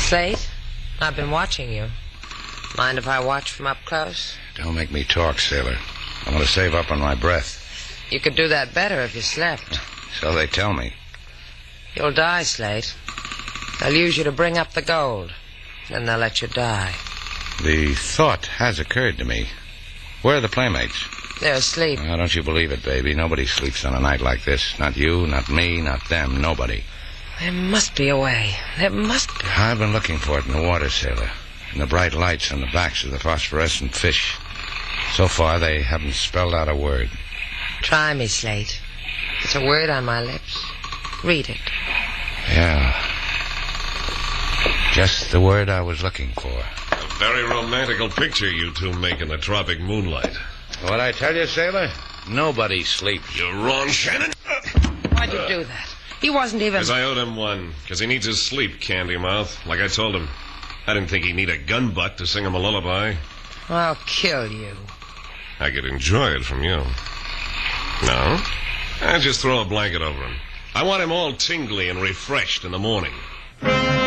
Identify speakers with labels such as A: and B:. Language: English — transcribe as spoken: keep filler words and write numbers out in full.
A: Slate, I've been watching you. Mind if I watch from up close?
B: Don't make me talk, sailor. I want to save up on my breath.
A: You could do that better if you slept.
B: So they tell me.
A: You'll die, Slate. They'll use you to bring up the gold. Then they'll let you die.
B: The thought has occurred to me. Where are the playmates?
A: They're asleep.
B: Oh, don't you believe it, baby. Nobody sleeps on a night like this. Not you, not me, not them, nobody.
A: There must be a way. There must be.
B: I've been looking for it in the water, sailor. In the bright lights on the backs of the phosphorescent fish. So far, they haven't spelled out a word.
A: Try me, Slate. It's a word on my lips. Read it.
B: Yeah. Just the word I was looking for.
C: A very romantical picture you two make in the tropic moonlight.
B: What I tell you, sailor? Nobody sleeps.
C: You're wrong, Shannon.
A: Why'd you do that? He wasn't even...
C: Because I owed him one. Because he needs his sleep, Candy Mouth. Like I told him. I didn't think he'd need a gun butt to sing him a lullaby.
A: I'll kill you.
C: I could enjoy it from you. No? I just throw a blanket over him. I want him all tingly and refreshed in the morning.